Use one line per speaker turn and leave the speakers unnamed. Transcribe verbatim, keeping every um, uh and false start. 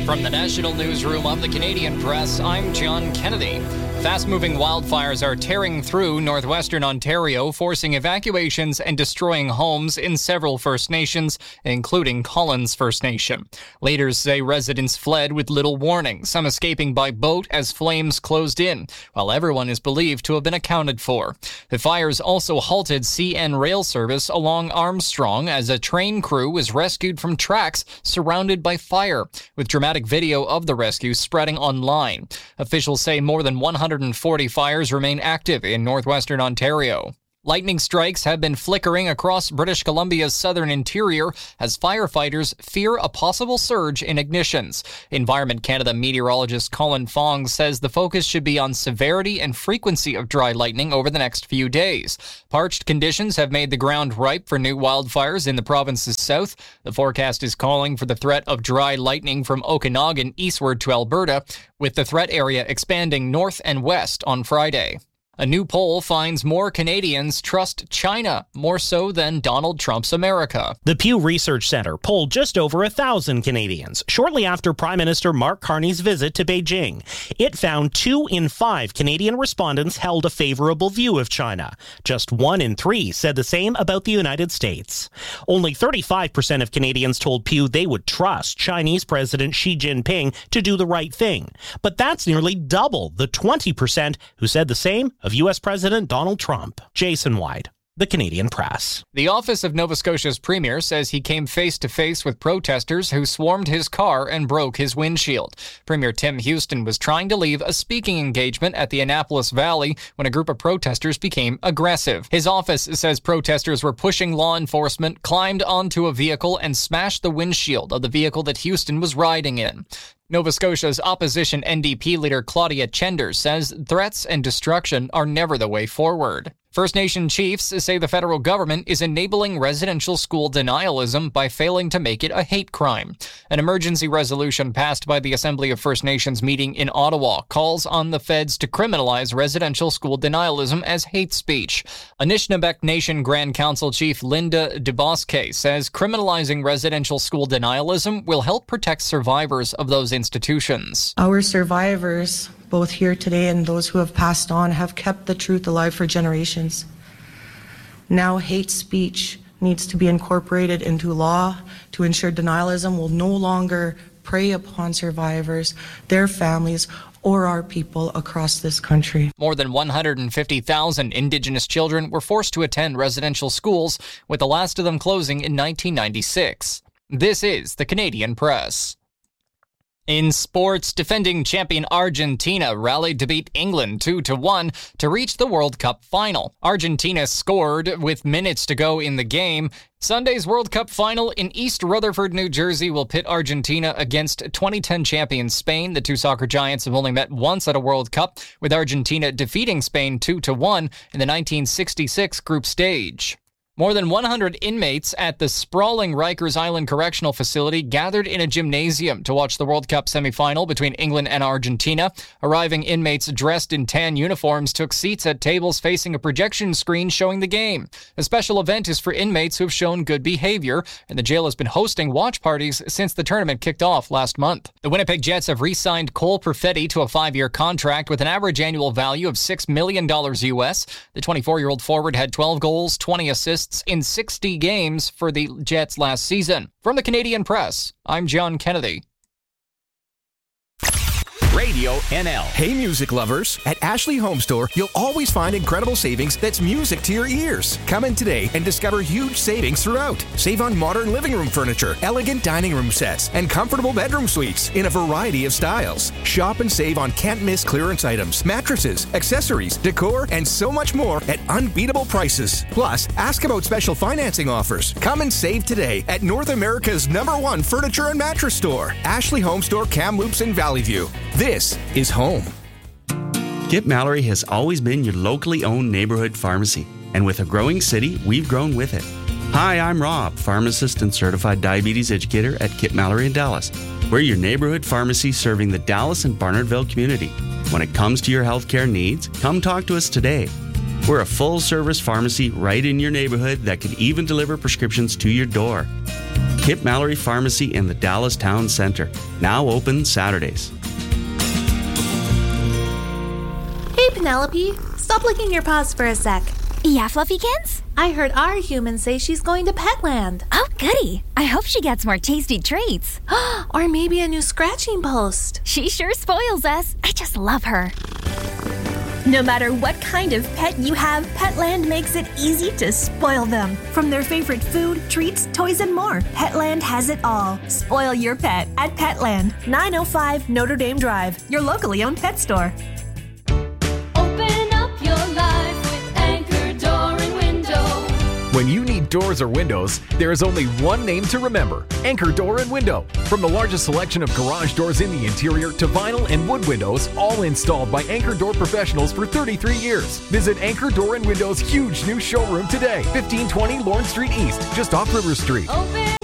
From the National Newsroom of the Canadian Press, I'm John Kennedy. Fast-moving wildfires are tearing through northwestern Ontario, forcing evacuations and destroying homes in several First Nations, including Collins First Nation. Leaders say residents fled with little warning, some escaping by boat as flames closed in, while everyone is believed to have been accounted for. The fires also halted C N rail service along Armstrong as a train crew was rescued from tracks surrounded by fire, with dramatic video of the rescue spreading online. Officials say more than one hundred forty fires remain active in northwestern Ontario. Lightning strikes have been flickering across British Columbia's southern interior as firefighters fear a possible surge in ignitions. Environment Canada meteorologist Colin Fong says the focus should be on severity and frequency of dry lightning over the next few days. Parched conditions have made the ground ripe for new wildfires in the province's south. The forecast is calling for the threat of dry lightning from Okanagan eastward to Alberta, with the threat area expanding north and west on Friday. A new poll finds more Canadians trust China more so than Donald Trump's America.
The Pew Research Center polled just over a thousand Canadians shortly after Prime Minister Mark Carney's visit to Beijing. It found two in five Canadian respondents held a favorable view of China. Just one in three said the same about the United States. Only thirty-five percent of Canadians told Pew they would trust Chinese President Xi Jinping to do the right thing. But that's nearly double the twenty percent who said the same of U S President Donald Trump. Jason White, The Canadian Press.
The office of Nova Scotia's premier says he came face-to-face with protesters who swarmed his car and broke his windshield. Premier Tim Houston was trying to leave a speaking engagement at the Annapolis Valley when a group of protesters became aggressive. His office says protesters were pushing law enforcement, climbed onto a vehicle, and smashed the windshield of the vehicle that Houston was riding in. Nova Scotia's opposition N D P leader Claudia Chender says threats and destruction are never the way forward. First Nation chiefs say the federal government is enabling residential school denialism by failing to make it a hate crime. An emergency resolution passed by the Assembly of First Nations meeting in Ottawa calls on the feds to criminalize residential school denialism as hate speech. Anishinaabe Nation Grand Council Chief Linda DeBosque says criminalizing residential school denialism will help protect survivors of those institutions.
Our survivors, both here today and those who have passed on, have kept the truth alive for generations. Now hate speech needs to be incorporated into law to ensure denialism will no longer prey upon survivors, their families, or our people across this country.
More than one hundred fifty thousand Indigenous children were forced to attend residential schools, with the last of them closing in nineteen ninety-six. This is the Canadian Press. In sports, defending champion Argentina rallied to beat England two to one to reach the World Cup final. Argentina scored with minutes to go in the game. Sunday's World Cup final in East Rutherford, New Jersey will pit Argentina against twenty ten champion Spain. The two soccer giants have only met once at a World Cup, with Argentina defeating Spain two to one in the nineteen sixty-six group stage. More than one hundred inmates at the sprawling Rikers Island Correctional Facility gathered in a gymnasium to watch the World Cup semifinal between England and Argentina. Arriving inmates dressed in tan uniforms took seats at tables facing a projection screen showing the game. A special event is for inmates who have shown good behavior, and the jail has been hosting watch parties since the tournament kicked off last month. The Winnipeg Jets have re-signed Cole Perfetti to a five-year contract with an average annual value of six million dollars U S. The twenty-four-year-old forward had twelve goals, twenty assists, in sixty games for the Jets last season. From the Canadian Press, I'm John Kennedy.
Radio N L. Hey, music lovers. At Ashley Home Store, you'll always find incredible savings that's music to your ears. Come in today and discover huge savings throughout. Save on modern living room furniture, elegant dining room sets, and comfortable bedroom suites in a variety of styles. Shop and save on can't-miss clearance items, mattresses, accessories, decor, and so much more at unbeatable prices. Plus, ask about special financing offers. Come and save today at North America's number one furniture and mattress store, Ashley Home Store, Kamloops in Valley View. This is home.
Kip Mallory has always been your locally owned neighborhood pharmacy, and with a growing city, we've grown with it. Hi, I'm Rob, pharmacist and certified diabetes educator at Kip Mallory in Dallas. We're your neighborhood pharmacy serving the Dallas and Barnardville community. When it comes to your healthcare needs, come talk to us today. We're a full-service pharmacy right in your neighborhood that can even deliver prescriptions to your door. Kip Mallory Pharmacy in the Dallas Town Center, now open Saturdays.
Hey, Penelope, stop licking your paws for a sec.
Yeah, Fluffykins?
I heard our human say she's going to Petland.
Oh, goody. I hope she gets more tasty treats.
Or maybe a new scratching post.
She sure spoils us. I just love her.
No matter what kind of pet you have, Petland makes it easy to spoil them. From their favorite food, treats, toys, and more, Petland has it all. Spoil your pet at Petland, nine oh five Notre Dame Drive, your locally owned pet store.
Open up your life with Anchor Door and Window.
When you need doors or windows, there is only one name to remember: Anchor Door and Window. From the largest selection of garage doors in the interior to vinyl and wood windows, all installed by Anchor Door professionals for thirty-three years. Visit Anchor Door and Window's huge new showroom today, fifteen twenty Lawrence Street East, just off River Street.
Open